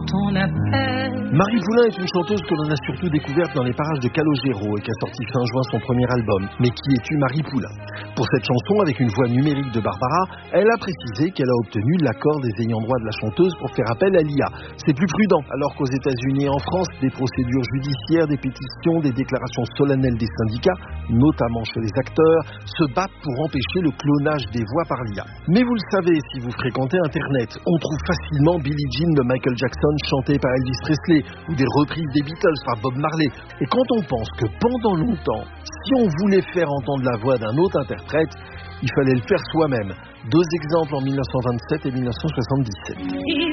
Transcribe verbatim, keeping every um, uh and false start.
ton appel. Marie Poulain est une chanteuse que l'on a surtout découverte dans les parages de Calogero et qui a sorti fin juin son premier album. Mais qui es-tu, Marie Poulain? Pour cette chanson, avec une voix numérique de Barbara, elle a précisé qu'elle a obtenu l'accord des ayants droit de la chanteuse pour faire appel à l'I A. C'est plus prudent, alors qu'aux États-Unis et en France, des procédures judiciaires, des pétitions, des déclarations solennelles des syndicats, notamment chez les acteurs, se battent pour empêcher le clonage des voix par l'I A. Mais vous le savez, si vous fréquentez Internet, on trouve facilement Billie Jean de Michael Jackson chanté par Elvis Presley ou des reprises des Beatles par Bob Marley. Et quand on pense que pendant longtemps, si on voulait faire entendre la voix d'un autre interprète, il fallait le faire soi-même. Deux exemples en mille neuf cent vingt-sept et mille neuf cent soixante-dix-sept.